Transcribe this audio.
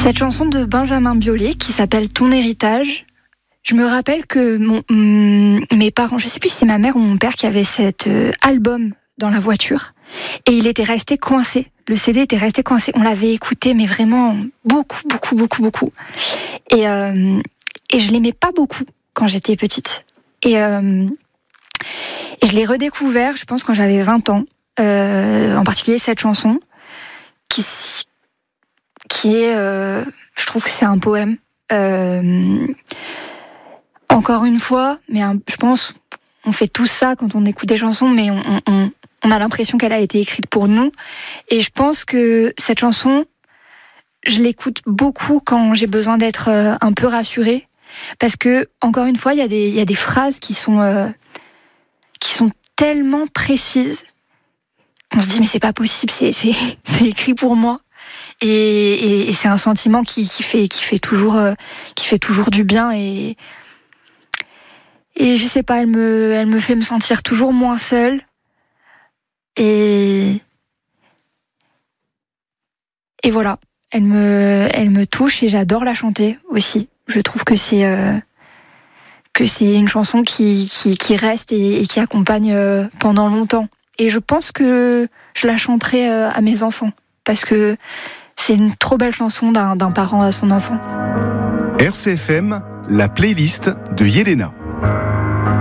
Cette chanson de Benjamin Biolay qui s'appelle Ton héritage, je me rappelle que mes parents, je sais plus si c'est ma mère ou mon père qui avait cet album dans la voiture et il était resté coincé. Le CD était resté coincé. On l'avait écouté mais vraiment beaucoup. Et je l'aimais pas beaucoup quand j'étais petite. Et je l'ai redécouvert, je pense, quand j'avais 20 ans. En particulier cette chanson qui est, je trouve que c'est un poème. Encore une fois, mais je pense, on fait tout ça quand on écoute des chansons, mais on a l'impression qu'elle a été écrite pour nous. Et je pense que cette chanson, je l'écoute beaucoup quand j'ai besoin d'être un peu rassurée, parce que encore une fois, il y a des phrases qui sont tellement précises qu'on se dit mais c'est pas possible, c'est écrit pour moi. Et c'est un sentiment qui fait toujours du bien et je sais pas, elle me fait me sentir toujours moins seule et voilà, elle me touche et j'adore la chanter aussi. Je trouve que c'est une chanson qui reste et qui accompagne pendant longtemps. Et je pense que je la chanterai à mes enfants parce que c'est une trop belle chanson d'un parent à son enfant. RCFM, la playlist de Yelena.